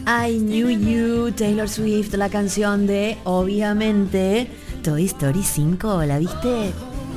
I Knew You, Taylor Swift, la canción de, obviamente, Toy Story 5, ¿la viste?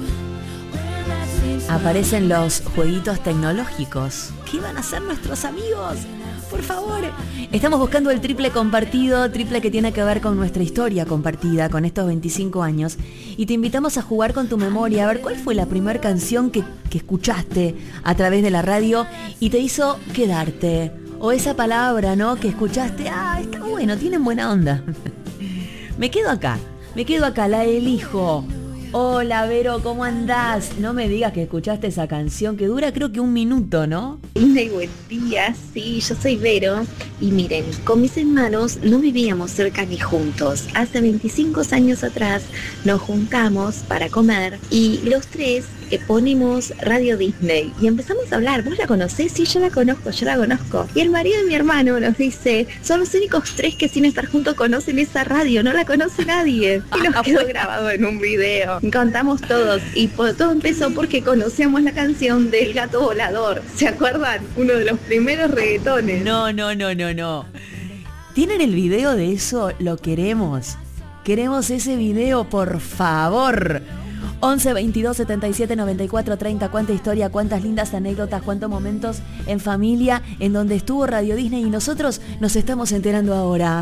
Aparecen los jueguitos tecnológicos. ¿Qué van a hacer nuestros amigos? Por favor. Estamos buscando el triple compartido, triple que tiene que ver con nuestra historia compartida, con estos 25 años. Y te invitamos a jugar con tu memoria, a ver cuál fue la primera canción que escuchaste a través de la radio y te hizo quedarte. O esa palabra, ¿no? Que escuchaste, está bueno, tienen buena onda. Me quedo acá, la elijo. Hola Vero, ¿cómo andás? No me digas que escuchaste esa canción que dura creo que 1 minuto, ¿no? Buen día, sí, yo soy Vero y miren, con mis hermanos no vivíamos cerca ni juntos. Hace 25 años atrás nos juntamos para comer y los tres ponemos Radio Disney y empezamos a hablar. ¿Vos la conocés? Sí, yo la conozco. Y el marido de mi hermano nos dice, son los únicos 3 que sin estar juntos conocen esa radio, no la conoce nadie. Y nos quedó grabado en un video. Contamos todos y todo empezó porque conocíamos la canción del Gato Volador. ¿Se acuerdan? Uno de los primeros reggaetones. No. ¿Tienen el video de eso? Lo queremos. Queremos ese video, por favor. 11 22 77 94 30. Cuánta historia, cuántas lindas anécdotas, cuántos momentos en familia en donde estuvo Radio Disney y nosotros nos estamos enterando ahora.